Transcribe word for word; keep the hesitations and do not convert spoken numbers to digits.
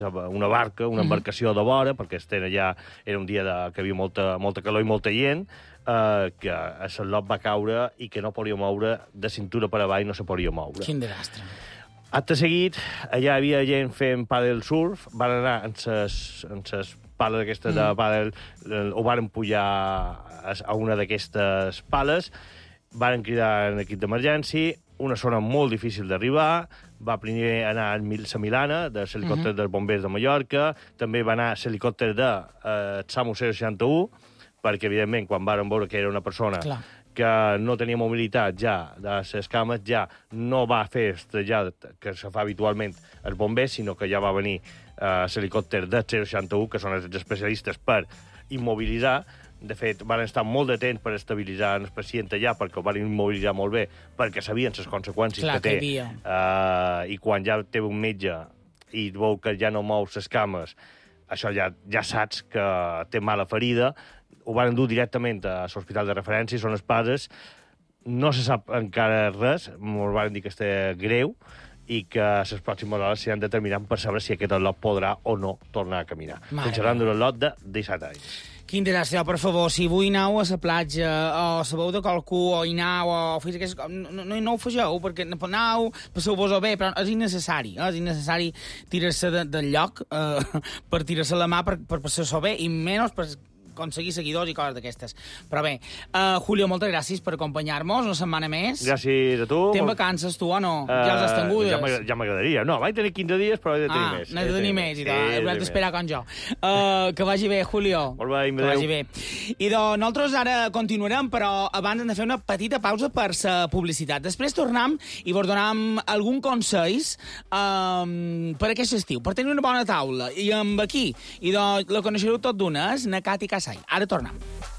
una barca, una embarcació de vora, perquè estén allà, era un dia de, que hi havia molta, molta calor i molta gent, eh, que a l'Ot va caure i que no podia moure, de cintura per avall no se podia moure. Quin desastre. Acte seguit, allà hi havia gent fent paddle surf, van anar en ses, en ses pales aquestes de paddle, ho van pujar a una d'aquestes pales, van cridar en equip d'emergència, una zona molt difícil d'arribar, va primer anar a la Milana, de l'helicòpter uh -huh. dels bombers de Mallorca, també va anar a l'helicòpter de eh, SAMU zero seixanta u, perquè, evidentment, quan varen veure que era una persona Clar. que no tenia mobilitat ja de les cames, ja no va fer el trasllat que se fa habitualment els bombers, sinó que ja va venir eh, l'helicòpter de zero seixanta u, que són els especialistes per immobilitzar. De fet, van estar molt de temps per estabilitzar el pacient allà, perquè ho van immobilitzar molt bé, perquè sabien les conseqüències Clar, que té. Que uh, I quan ja té un metge i veu que ja no mou les cames, això ja, ja saps que té mala ferida. Ho van endur directament a l'hospital de referència, són els pares. No se sap encara res, ens van dir que està greu, i que les pròximes hores seran determinants per saber si aquest Lot podrà o no tornar a caminar. Funcionant d'un Lot de disset anys. Quin desastre, per favor, si avui aneu a la platja o sabeu de qualcú o hi aneu o fes aquest... no, no, no ho fegeu, perquè aneu, passeu-vos-ho bé, però és innecessari, eh? És innecessari tirar-se de, del lloc eh, per tirar-se la mà per, per passar-s'ho bé, i menys per aconseguir seguidors i coses d'aquestes. Però bé, uh, Julio, moltes gràcies per acompanyar-nos una setmana més. Gràcies a tu. Tens vacances, tu, o no? Uh, ja les has tingudes? Ja m'agradaria. No, vaig tenir quinze dies, però he de tenir ah, més. Ah, n'he de tenir més, i tal. Sí, Hauràs d'esperar com jo. Uh, que vagi bé, Julio. Molt bé, que vagi bé. I doncs, nosaltres ara continuarem, però abans hem de fer una petita pausa per la publicitat. Després tornem i vos donem algun consells um, per aquest estiu, per tenir una bona taula. I amb aquí, i doncs la coneixereu tot d'una, és na Cati Casai. Ara tornem.